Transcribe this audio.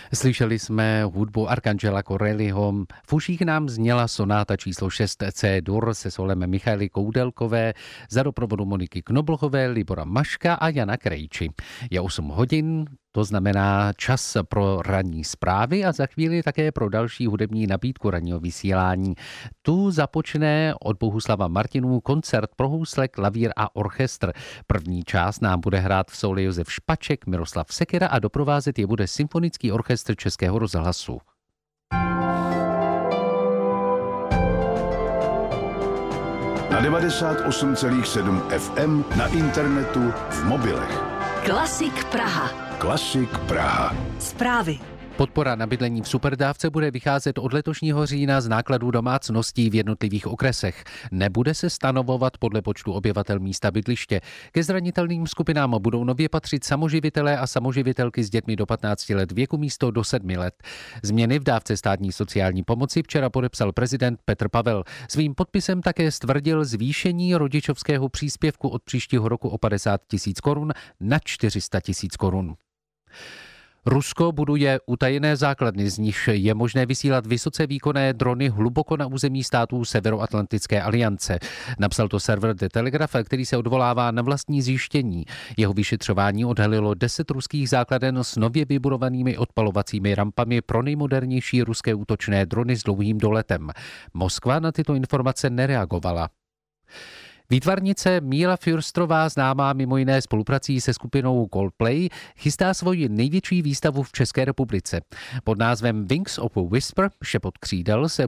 Slyšeli jsme hudbu Arcangela Corelliho. V uších nám zněla sonáta číslo 6 C-dur se solem Michaely Koudelkové za doprovodu Moniky Knoblochové, Libora Maška a Jana Krejči. Je 8 hodin, to znamená čas pro ranní zprávy a za chvíli také pro další hudební nabídku ranního vysílání. Tu započne od Bohuslava Martinů koncert pro housle, klavír a orchestr. První část nám bude hrát v soule Josef Špaček, Miroslav Sekera a doprovázet je bude Symfonický orchestr Českého rozhlasu. Na 98,7 FM, na internetu, v mobilech. Klasik Praha. Klasik Praha. Zprávy. Podpora na bydlení v superdávce bude vycházet od letošního října z nákladů domácností v jednotlivých okresech. Nebude se stanovovat podle počtu obyvatel místa bydliště. Ke zranitelným skupinám budou nově patřit samoživitelé a samoživitelky s dětmi do 15 let věku místo do 7 let. Změny v dávce státní sociální pomoci včera podepsal prezident Petr Pavel. Svým podpisem také stvrdil zvýšení rodičovského příspěvku od příštího roku o 50 000 korun na 400 000 korun. Rusko buduje utajené základny, z nichž je možné vysílat vysoce výkonné drony hluboko na území států Severoatlantické aliance. Napsal to server The Telegraph, který se odvolává na vlastní zjištění. Jeho vyšetřování odhalilo 10 ruských základen s nově vybudovanými odpalovacími rampami pro nejmodernější ruské útočné drony s dlouhým doletem. Moskva na tyto informace nereagovala. Výtvarnice Míla Fürstrová, známá mimo jiné spoluprací se skupinou Coldplay, chystá svoji největší výstavu v České republice. Pod názvem Wings of a Whisper, šepot křídel, se